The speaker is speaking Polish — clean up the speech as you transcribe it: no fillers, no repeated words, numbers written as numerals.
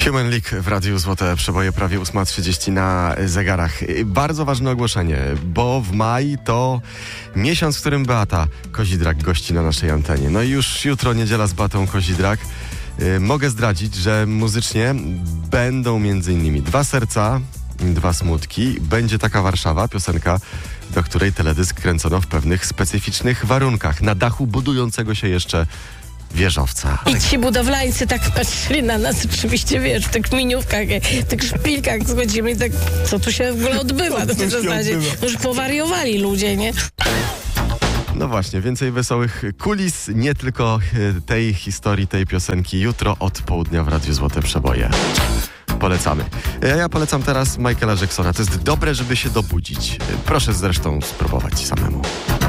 Human League w Radiu Złote Przeboje, prawie 8:30 na zegarach. Bardzo ważne ogłoszenie, bo w maj to miesiąc, w którym Beata Kozidrak gości na naszej antenie. No i już jutro niedziela z Beatą Kozidrak. Mogę zdradzić, że muzycznie będą m.in. Dwa serca, dwa smutki. Będzie taka Warszawa, piosenka, do której teledysk kręcono w pewnych specyficznych warunkach. Na dachu budującego się jeszcze wieżowca. I ci budowlańcy tak patrzyli na nas oczywiście, wiesz, w tych miniówkach, w tych szpilkach schodzimy i tak, co tu się w ogóle odbywa w tej zasadzie? Już powariowali ludzie, nie? No właśnie, więcej wesołych kulis, nie tylko tej historii, tej piosenki jutro od południa w Radiu Złote Przeboje. Polecamy. Ja polecam teraz Michaela Jacksona. To jest dobre, żeby się dobudzić. Proszę zresztą spróbować samemu.